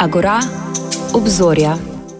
Agora, obzorja.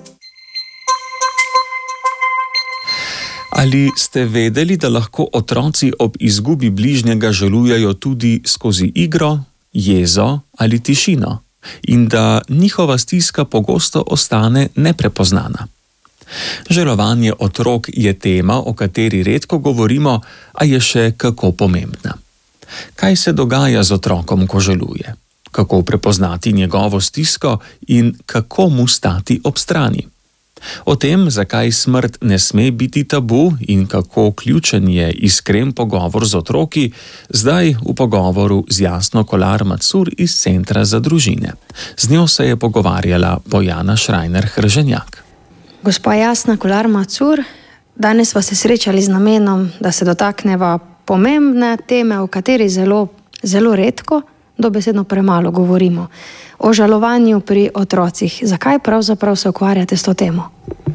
Ali ste vedeli, da lahko otroci ob izgubi bližnjega žalujejo tudi skozi igro, jezo ali tišino in da njihova stiska pogosto ostane neprepoznana? Žalovanje otrok je tema, o kateri redko govorimo, a je še kako pomembna. Kaj se dogaja z otrokom, ko žaluje? Kako prepoznati njegovo stisko in kako mu stati ob strani? O tem, zakaj smrt ne sme biti tabu in kako ključen je iskren pogovor z otroki, zdaj v pogovoru z Jasno Kolar Macur iz Centra za družine. Z njo se je pogovarjala Bojana Šrajner-Hrženjak. Gospa Jasna Kolar Macur, danes sva se srečali z namenom, da se dotakneva pomembne teme, o kateri zelo redko, dobesedno premalo govorimo. O žalovanju pri otrocih. Zakaj pravzaprav se ukvarjate s to temo?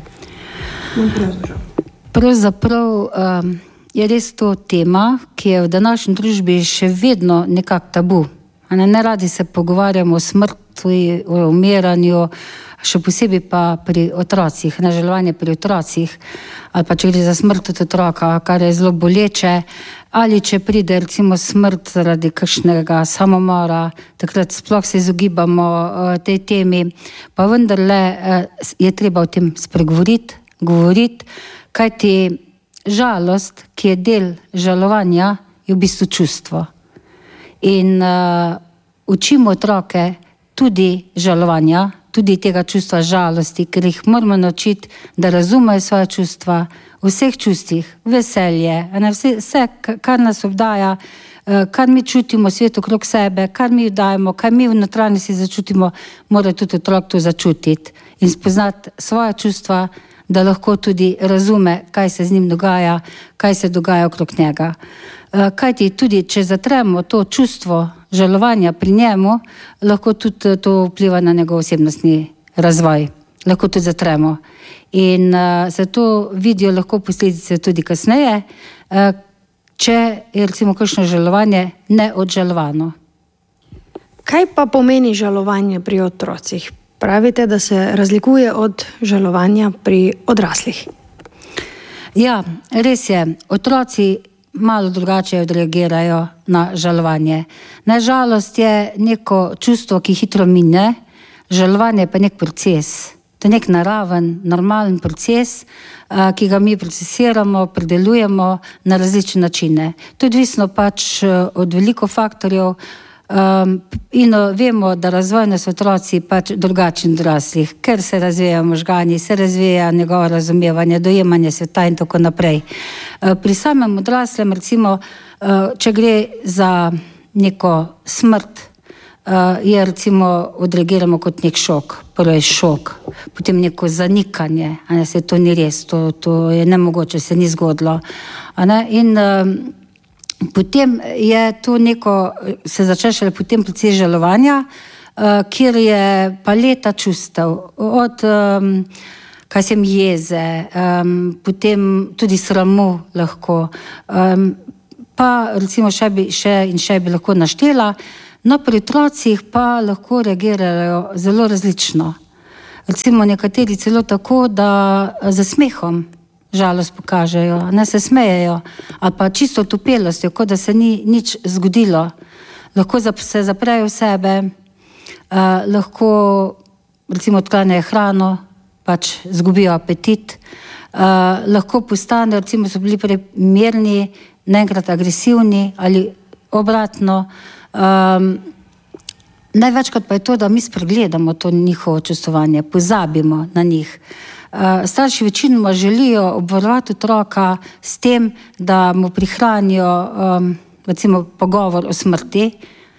Pravzaprav je res to tema, ki je v današnji družbi še vedno nekako tabu. Ne radi se pogovarjamo o smrti, o umiranju, še posebej pa pri otrocih, žalovanje pri otrocih, ali pa če gre za smrt od otroka, kar je zelo boleče, ali če pride recimo smrt zaradi kakšnega samomora, takrat sploh se izogibamo tej temi, pa vendarle je treba o tem govoriti, kajti žalost, ki je del žalovanja, je v bistvu čustvo. In učimo otroke tudi žalovanja, tudi tega čustva žalosti, ker jih moramo naučiti, da razumejo svoje čustva, v vseh čustvih, veselje, vse, kar nas obdaja, kar mi čutimo svet okrog sebe, kar mi dajemo, kar mi v notranjosti začutimo, mora tudi otrok to začutiti in spoznati svoje čustva, da lahko tudi razume, kaj se z njim dogaja, kaj se dogaja okrog njega. Kajti tudi, če zatremo to čustvo žalovanja pri njemu, lahko tudi to vpliva na njegov osebnostni razvoj. Lahko tudi zatremo. In zato vidijo lahko posledice tudi kasneje, če je recimo kakšno žalovanje neodžalovano. Kaj pa pomeni žalovanje pri otrocih? Pravite, da se razlikuje od žalovanja pri odraslih. Ja, res je. Otroci malo drugače odreagirajo na žalovanje. Žalost je neko čustvo, ki hitro mine, žalovanje pa je nek proces. To je nek naraven, normalen proces, ki ga mi procesiramo, predelujemo na različne načine. To je odvisno pač od veliko faktorjev, in vemo, da razvojno so otroci pač drugačni od odraslih, ker se razvijajo možgani, se razvija njegovo razumevanje, dojemanje sveta in tako naprej. Pri samem odraslem, recimo, če gre za neko smrt, je recimo odreagiramo kot nek šok. Prvo je šok, potem neko zanikanje, se to ni res, to je nemogoče, se ni zgodilo. In potem je to neko, se začne šele potem proces žalovanja, kjer je paleta čustev, od kaj sem jeze, potem tudi sramu lahko, pa recimo še bi lahko naštela, no pri otrocih pa lahko reagirajo zelo različno. Recimo nekateri celo tako, da za smehom žalost pokažejo, se smejejo, ali pa čisto otopelostjo, kot da se ni nič zgodilo. Lahko se zaprejo v sebe, lahko recimo odklanjajo hrano, pač zgubijo apetit, lahko postane, recimo so bili prej mirni, naenkrat agresivni ali obratno. Največkrat pa je to, da mi spregledamo to njihovo čustvovanje, pozabimo na njih. Starši večinoma želijo obvarovati otroka s tem, da mu prihranijo recimo pogovor o smrti,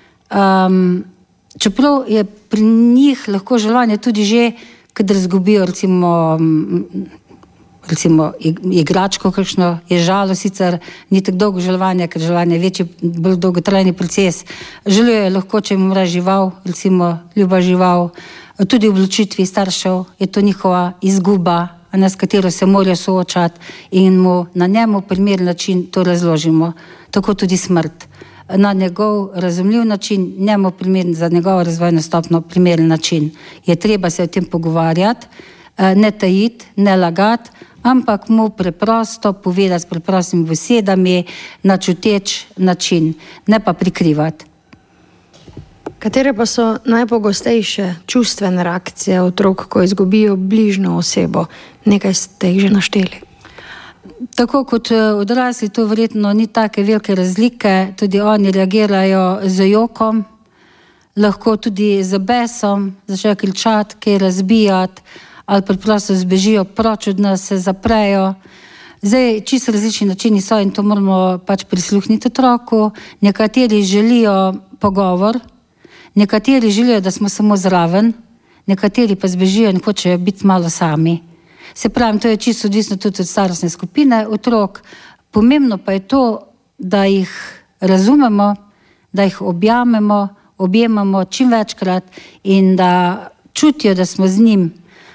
čeprav je pri njih lahko žalovanje tudi že, kadar izgubijo recimo igračko kakšno, je žalost, sicer ni tako dolgo žalovanje, ker žalovanje je večji, bolj dolgotrajni proces. Žalujejo lahko, če jim umre žival, recimo ljuba žival, tudi v odločitvi staršev je to njihova izguba, s katero se morajo soočati in mu na njemu primeren način to razložimo. Tako tudi smrt. na njegov razumljiv način, njemu primeren za njegovo razvojno stopnjo primeren način. Je treba se o tem pogovarjati, ne tajiti, ne lagati, ampak mu preprosto povedati s preprostimi besedami na čuteč način, ne pa prikrivati. Katere pa so najpogostejše čustvene reakcije otrok, ko izgubijo bližnjo osebo? Nekaj ste jih že našteli. Tako kot odrasli, to verjetno ni take velike razlike, tudi oni reagirajo z jokom, lahko tudi z besom, začnejo kričati, kaj razbijati, ali preprosto zbežijo proč od nas, se zaprejo. Zdaj, čisto različni načini so in to moramo pač prisluhniti otroku. Nekateri želijo pogovor, nekateri želijo, da smo samo zraven, nekateri pa zbežijo in hočejo biti malo sami. Se pravi, to je čisto odvisno tudi od starostne skupine otrok. Pomembno pa je to, da jih razumemo, da jih objemamo čim večkrat in da čutijo, da smo z njim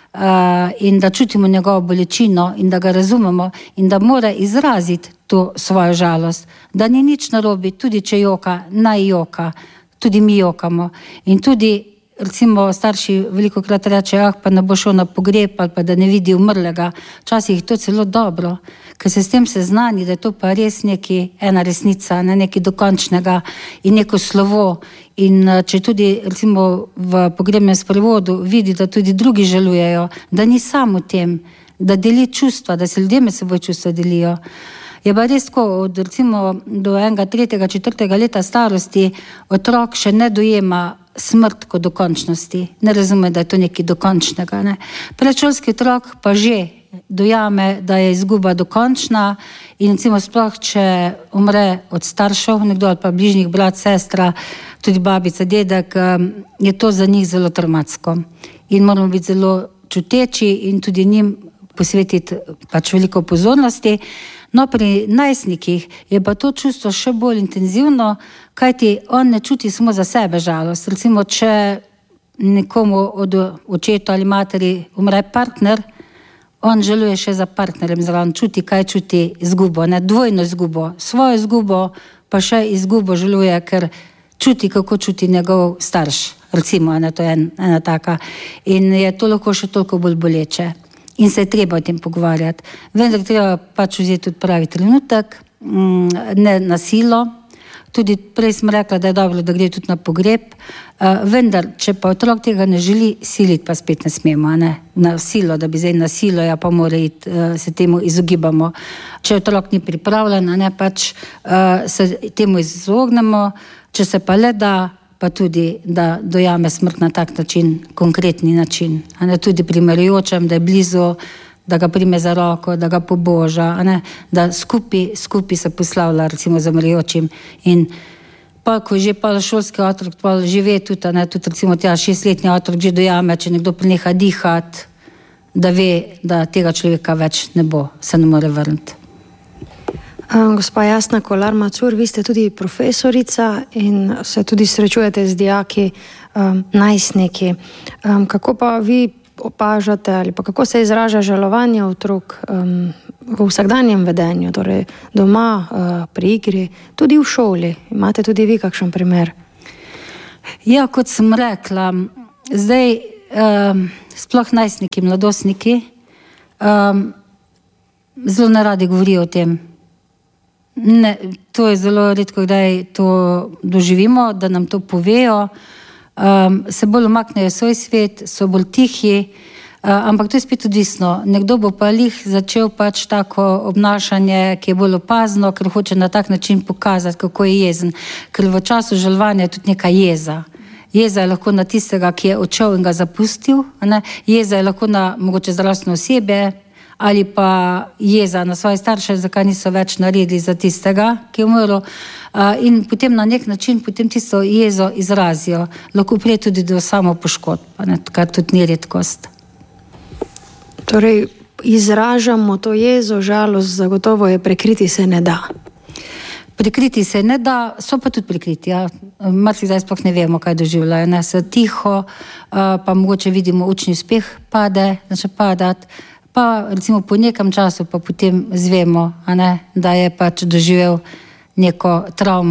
in da čutimo njegovo bolečino in da ga razumemo in da mora izraziti to svojo žalost. Da ni nič narobe, tudi če joka, naj joka, tudi mi jokamo. In tudi recimo starši veliko krat reče, pa ne bo šel na pogreb ali pa da ne vidi umrlega. Včasih je to celo dobro, ker se s tem seznani, da je to pa res ena resnica, nekaj dokončnega in neko slovo. In če tudi recimo v pogrebnem sprevodu vidi, da tudi drugi žalujejo, da ni sam v tem, da deli čustva, da se ljudje med seboj čustva delijo. Je pa res tako, od recimo do 1., 3., 4. leta starosti otrok še ne dojema smrt kot dokončnosti. Ne razume, da je to nekaj dokončnega. Ne. Predšolski otrok pa že dojame, da je izguba dokončna in recimo sploh, če umre od staršev, nekdo ali pa bližnjih, brat, sestra, tudi babica, dedek, je to za njih zelo traumatsko. In moramo biti zelo čuteči in tudi njim posvetiti pač veliko pozornosti. No, pri najstnikih je pa to čustvo še bolj intenzivno, kajti on ne čuti samo za sebe žalost. Recimo, če nekomu od očeta ali materi umre partner, on žaluje še za partnerjem zraven, čuti, kaj čuti izgubo, ne dvojno izgubo, svojo izgubo, pa še izgubo žaluje, ker čuti, kako čuti njegov starš. Recimo, to je ena taka. In je to lahko še toliko bolj boleče. In se je treba o tem pogovarjati. Vendar treba pač vzeti tudi pravi trenutek, ne na silo. Tudi prej sem rekla, da je dobro, da gre tudi na pogreb. Vendar, če pa otrok tega ne želi, siliti pa spet ne smemo, ne? Na silo, da bi zdaj na silo, ja pa mora iti, se temu izogibamo. Če otrok ni pripravljen, pač se temu izognemo, če se pa le da, pa tudi, da dojame smrt na tak način, konkretni način. Tudi primerjujočem, da je blizu, da ga prime za roko, da ga poboža, da skupaj se poslavlja recimo za umrjočim. In pa, ko že pa šolski otrok pa žive tudi, tudi recimo 6-letni otrok že dojame, če nekdo preneha dihati, da ve, da tega človeka več ne bo, se ne more vrniti. Gospa Jasna Kolar-Macur, vi ste tudi profesorica in se tudi srečujete z dijaki, najstniki. Kako pa vi opažate ali pa kako se izraža žalovanje otrok v vsakdanjem vedenju, torej doma, pri igri, tudi v šoli? Imate tudi vi kakšen primer? Ja, kot sem rekla, zdaj sploh najstniki, mladostniki zelo neradi govorijo o tem. Ne, to je zelo redko, kdaj to doživimo, da nam to povejo. Se bolj umaknejo svoj svet, so bolj tihi, ampak to je spet odvisno. Nekdo bo pa začel pač tako obnašanje, ki je bolj opazno, ker hoče na tak način pokazati, kako je jezen. Ker v času žalovanja je tudi neka jeza. Jeza je lahko na tistega, ki je odšel in ga zapustil. Jeza je lahko na mogoče zdravstveno osebje, ali pa jeza na svoje starše, zakaj niso več naredili za tistega, ki je umrl. In potem na nek način potem tisto jezo izrazijo. Lahko prije tudi do samopoškodb, kar tudi ni redkost. Torej, izražamo to jezo, žalost, zagotovo je prekriti se ne da. Prikriti se ne da, so pa tudi prikriti. Ja. Marsikdaj sploh ne vemo, kaj doživljajo. Ne? Se tiho, pa mogoče vidimo učni uspeh padati. Pa recimo po nekem času pa potem zvemo, da je pač doživel neko travmo,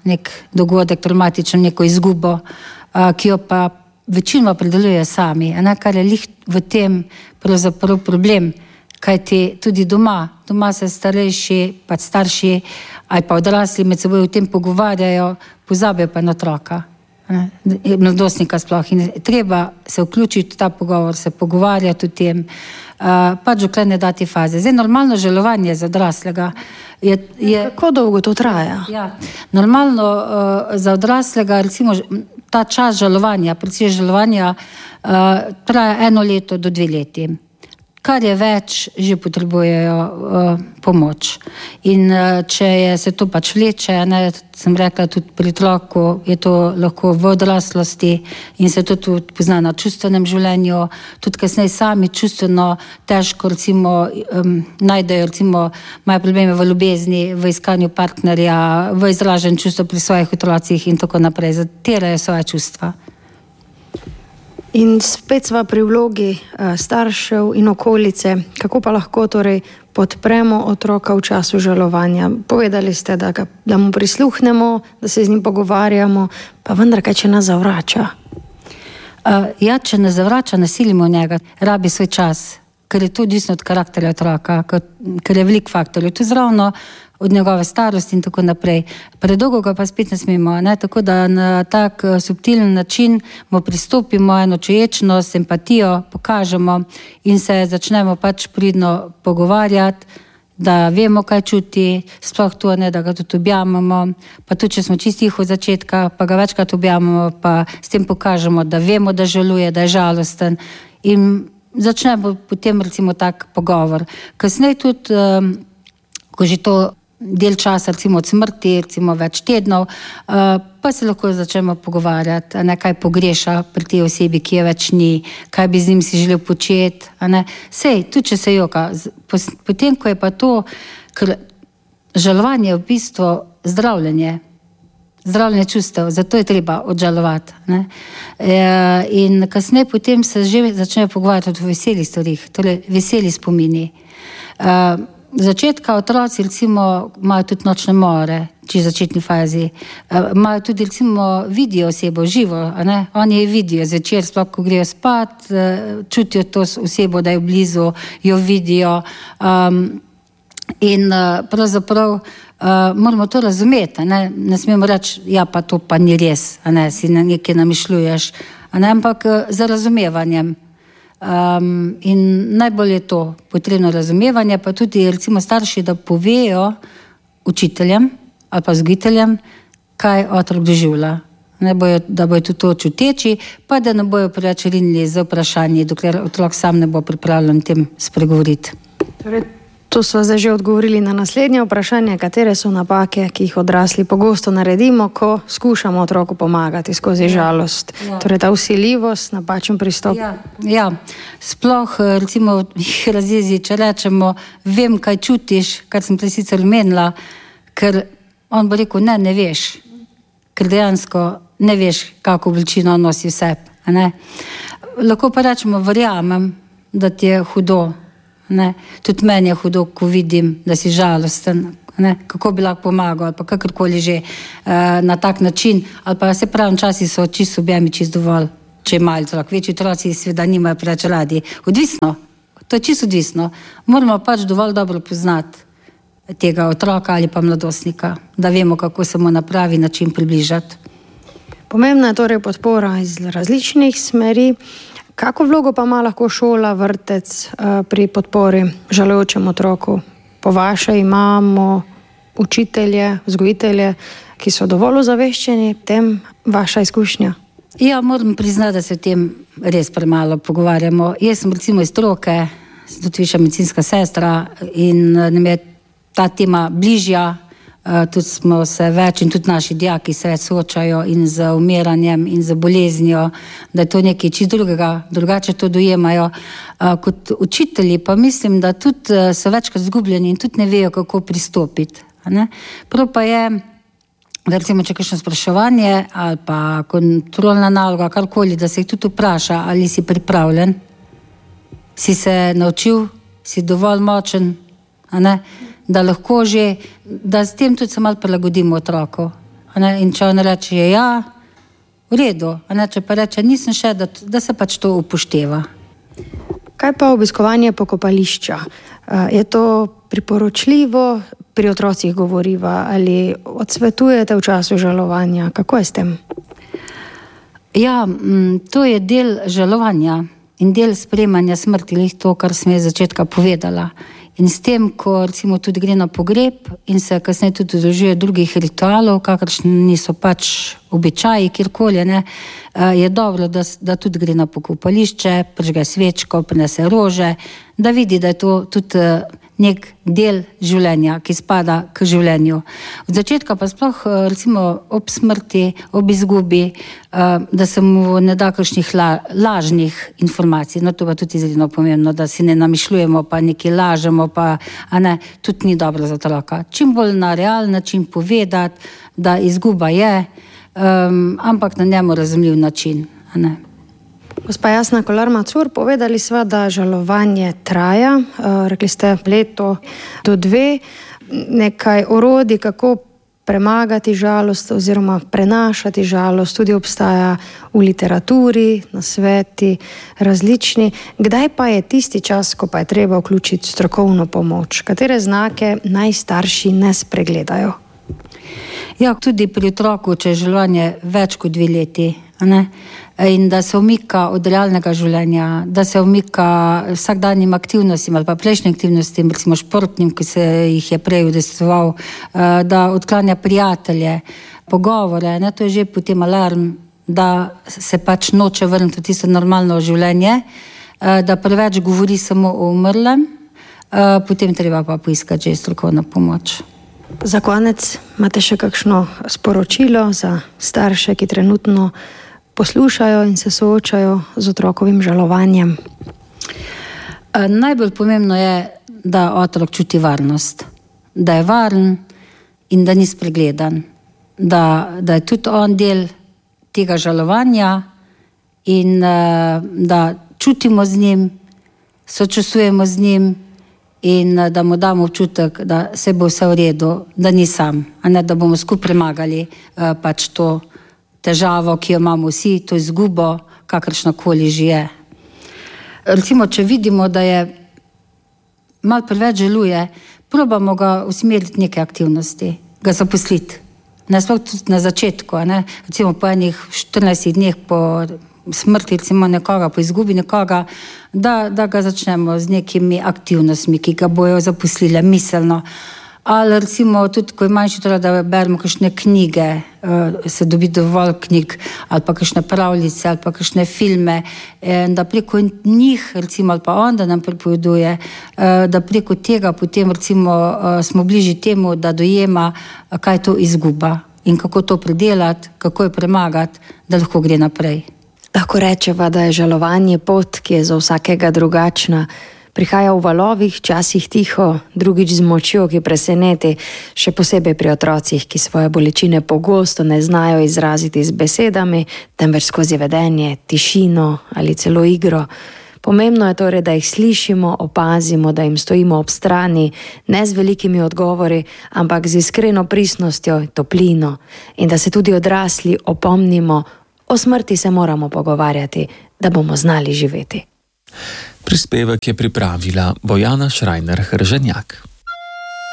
nek dogodek, traumatičen, neko izgubo, ki jo pa večino predeluje sami, kar je lih v tem pravzaprav problem, kajti tudi doma se starejši, pa starši ali pa odrasli med seboj o tem pogovarjajo, pozabijo pa na otroka, mladostnika sploh, in treba se vključiti v ta pogovor, se pogovarjati o tem, pač dokler ne dati faze. Zdaj, normalno žalovanje za odraslega je... Kako dolgo to traja? Ja, normalno za odraslega, recimo, ta čas žalovanja, predvsem žalovanja, traja 1 leto do 2 leti. Kar je več, že potrebujejo pomoč. In če se to pač vleče, sem rekla, tudi pri otroku je to lahko v odraslosti in se to tudi pozna na čustvenem življenju, tudi kasneje sami čustveno težko, recimo, najdejo, recimo, imajo probleme v ljubezni, v iskanju partnerja, v izražanju čustva pri svojih otrocih in tako naprej, zatirajo svoje čustva. In spet sva pri vlogi staršev in okolice. Kako pa lahko torej podpremo otroka v času žalovanja? Povedali ste, da mu prisluhnemo, da se z njim pogovarjamo, pa vendar kaj, če nas zavrača? Ja, če nas zavrača, nasilimo njega, rabi svoj čas, ker je to odvisno od karakterja otroka, ker je veliko faktorjev. To je zravno od njegove starosti in tako naprej. Predolgo ga pa spet ne smemo, tako da na tak subtilen način mu pristopimo, eno čuječnost, empatijo pokažemo in se začnemo pač pridno pogovarjati, da vemo, kaj čuti, sploh to, da ga tudi objamemo, pa tudi, če smo čisto tiho od začetka, pa ga večkrat objamemo, pa s tem pokažemo, da vemo, da žaluje, da je žalosten in začnemo potem recimo tak pogovor. Kasneje tudi, ko že to del časa, recimo od smrti, recimo več tednov, pa se lahko začnemo pogovarjati, kaj pogreša pri tej osebi, ki je več ni, kaj bi z njim si želel početi, Sej, tudi če se joka. Potem, ko je pa to, ker žalovanje je v bistvu zdravljenje čustev, zato je treba odžalovati. In kasneje potem se že začnejo pogovarjati o veselih stvarih, torej veseli spomini. Začetka otroci recimo imajo tudi nočne more, če v začetni fazi. Imajo tudi recimo vidijo osebo živo, oni je vidijo zvečer, sploh ko grejo spat, čutijo to osebo, da je blizu, jo vidijo in pravzaprav moramo to razumeti, ne smemo reči, ja pa to pa ni res, si nekaj namišljuješ, ampak za razumevanjem. In najbolj je to potrebno razumevanje, pa tudi recimo starši, da povejo učiteljem ali pa vzgojiteljem, kaj otrok doživlja. Da bojo tudi to čuteči, pa da ne bojo preveč rinili za vprašanje, dokler otrok sam ne bo pripravljen tem spregovoriti. Torej, to sva zdaj že odgovorili na naslednje vprašanje, katere so napake, ki jih odrasli pogosto naredimo, ko skušamo otroku pomagati skozi žalost. Torej ta vsiljivost, napačen pristop. Ja, sploh recimo jih razjezi, če rečemo, vem, kaj čutiš, kar sem prej sicer omenila, ker on bo rekel, ne veš, ker dejansko ne veš, kako bolečino nosi v sebi. Lahko pa rečemo, verjamem, da ti je hudo. Tudi meni je hudo, ko vidim, da si žalosten, kako bi lahko pomagal, ali pa kakorkoli že na tak način, ali pa se pravi, časi so čisto objemi čisto dovolj, če imajo otrok. Večji otroci seveda nimajo preveč radi. Odvisno, to je čisto odvisno. Moramo pač dovolj dobro poznati tega otroka ali pa mladostnika, da vemo, kako se mu na pravi način približati. Pomembna je torej podpora iz različnih smeri. Kako vlogo pa ima lahko šola, vrtec pri podpori žalujočemu otroku? Po vaše imamo učitelje, vzgojitelje, ki so dovolj ozaveščeni, tem vaša izkušnja? Ja, moram priznati, da se o tem res premalo pogovarjamo. Jaz sem recimo iz stroke, sem tudi višja medicinska sestra in nam je ta tema bližja. Tudi smo se več in tudi naši dijaki se več soočajo in z umiranjem in z boleznijo, da je to nekaj čisto drugega, drugače to dojemajo. Kot učitelji pa mislim, da tudi so večkrat zgubljeni in tudi ne vejo, kako pristopiti. Prav pa je, recimo, če kakšno spraševanje ali pa kontrolna naloga, karkoli, da se jih tudi vpraša, ali si pripravljen, si se naučil, si dovolj močen, da lahko že, da s tem tudi se malo prilagodimo otroku. In če on reče ja, v redu, če pa reče nisem še, da se pač to upošteva. Kaj pa obiskovanje pokopališča? Je to priporočljivo, pri otrocih govoriva, ali odsvetujete v času žalovanja? Kako je s tem? Ja, to je del žalovanja in del sprejemanja smrti, to, kar sem jaz začetka povedala. In s tem, ko recimo tudi gre na pogreb in se kasneje tudi udeležuje drugih ritualov, kakršni so pač običaji, kjerkoli, je dobro, da tudi gre na pokopališče, prižge svečko, prinese rože, da vidi, da je to tudi nek del življenja, ki spada k življenju. Od začetka pa sploh recimo ob smrti, ob izgubi, da se mu ne da kakšnih lažnih informacij. No, to pa tudi izredno pomembno, da si ne namišljujemo, pa nekaj lažemo, pa tudi ni dobro za otroka. Čim bolj na realen način povedati, da izguba je, ampak na njemu razumljiv način. Gospa Jasna Kolar Macur, povedali sva, da žalovanje traja, rekli ste leto do 2, nekaj orodij, kako premagati žalost oziroma prenašati žalost, tudi obstaja v literaturi, nasveti različni. Kdaj pa je tisti čas, ko pa je treba vključiti strokovno pomoč? Katere znake naj starši ne spregledajo? Ja, tudi pri otroku, če je žalovanje več kot 2 leti, in da se umika od realnega življenja, da se umika vsakdanjim aktivnostim ali pa prejšnjim aktivnostim, recimo športnim, ki se jih je prej udejstvoval, da odklanja prijatelje, pogovore, to je že potem alarm, da se pač noče vrniti v tisto normalno življenje, da preveč govori samo o umrlem, potem treba pa poiskati že strokovno pomoč. Za konec imate še kakšno sporočilo za starše, ki trenutno poslušajo in se soočajo z otrokovim žalovanjem? Najbolj pomembno je, da otrok čuti varnost, da je varen in da ni spregledan, da je tudi on del tega žalovanja in da čutimo z njim, sočustvujemo z njim in da mu damo občutek, da se bo vse v redu, da ni sam, da bomo skupaj premagali pač to težavo, ki jo imamo vsi, to izgubo, kakršnakoli že je. Recimo, če vidimo, da je malo preveč žaluje, probamo ga usmeriti neke aktivnosti, ga zaposliti. Sploh tudi na začetku, recimo po enih 14 dneh po smrti recimo nekoga, po izgubi nekoga, da ga začnemo z nekimi aktivnostmi, ki ga bojo zaposlile miselno. Ali recimo tudi, ko je manjši otrok, da beremo kakšne knjige, se dobi dovolj knjig, ali pa kakšne pravljice, ali pa kakšne filme, da preko njih, recimo, ali pa on, da nam pripoveduje, da preko tega potem recimo smo bližji temu, da dojema, kaj je to izguba in kako to predelati, kako jo premagati, da lahko gre naprej. Lahko rečeva, da je žalovanje pot, ki je za vsakega drugačna. Prihaja v valovih, časih tiho, drugič z močjo, ki preseneti, še posebej pri otrocih, ki svoje bolečine pogosto ne znajo izraziti z besedami, temveč skozi vedenje, tišino ali celo igro. Pomembno je torej, da jih slišimo, opazimo, da jim stojimo ob strani, ne z velikimi odgovori, ampak z iskreno pristnostjo, toplino, in da se tudi odrasli opomnimo, o smrti se moramo pogovarjati, da bomo znali živeti. Prispevek je pripravila Bojana Šrajner Hrženjak.